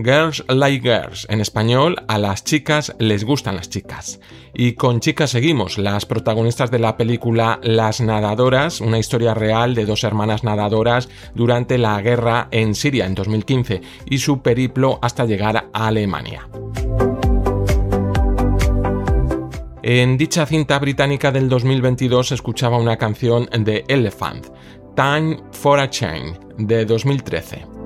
Girls Like Girls, en español, A las chicas les gustan las chicas. Y con chicas seguimos, las protagonistas de la película Las nadadoras, una historia real de dos hermanas nadadoras durante la guerra en Siria en 2015 y su periplo hasta llegar a Alemania. En dicha cinta británica del 2022 se escuchaba una canción de Elephant, Time for a Change, de 2013.